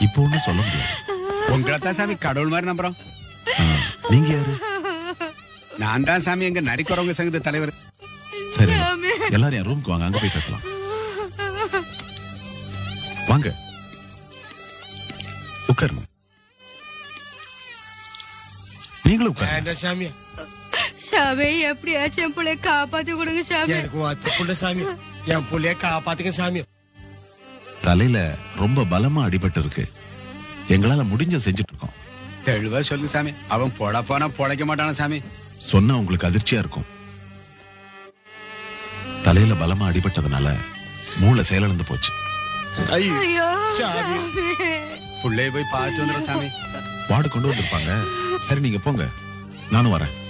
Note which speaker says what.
Speaker 1: இப்போ ஒண்ணும் சொல்ல முடியாது.
Speaker 2: உங்களை தான் சாமி கடவுள் மாதிரி நம்புறோம்.
Speaker 1: நீங்க யாரு?
Speaker 2: நான் தான் சாமி எங்க நரிக்குறவங்க சங்கத்து தலைவர்.
Speaker 1: சரி, எல்லாரும் என் ரூமுக்கு வாங்க, அங்க போய் பேசலாம். வாங்க, உட்காருங்க. நீங்களும் உட்காருங்க.
Speaker 3: சாமி
Speaker 4: சாமி எப்படியாச்சும் என் பிள்ளைய காப்பாத்தி கொடுங்க சாமி.
Speaker 3: எனக்கு வாத்துக்குள்ள சாமி, என் புள்ளைய காப்பாத்துங்க சாமி.
Speaker 1: தலையில ரொம்ப பலமா அடிபட்டு இருக்கு. எங்களால முடிஞ்ச செஞ்சுட்டு இருக்கோம்.
Speaker 2: தெளிவா சொல்லுங்க சாமி. அவன் பொழ போனா பொழைக்க மாட்டான சாமி.
Speaker 1: சொன்னா உங்களுக்கு அதிர்ச்சியா இருக்கும். தலையில பலமா அடிபட்டதுனால மூளை செயலிழந்து போச்சு.
Speaker 4: ஐயோ
Speaker 3: சாமி.
Speaker 4: சாமி.
Speaker 2: புள்ளைய போய் பார்த்து வந்துடுற சாமி.
Speaker 1: வார்டு கொண்டு வந்திருப்பாங்க. சரி, நீங்க போங்க, நானும் வரேன்.